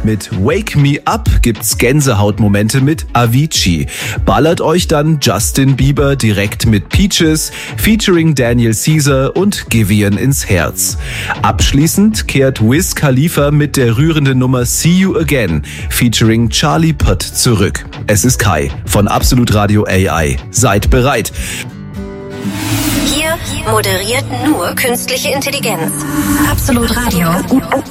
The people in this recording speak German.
Mit Wake Me Up gibt's Gänsehautmomente mit Avicii. Ballert euch dann Justin Bieber direkt mit Peaches, featuring Daniel Caesar und Giveon ins Herz. Abschließend kehrt Wiz Khalifa mit der rührenden Nummer See You Again, featuring Charlie Puth zurück. Es ist Kai von Absolut Radio AI. Seid bereit. Hier moderiert nur künstliche Intelligenz. Absolut Radio.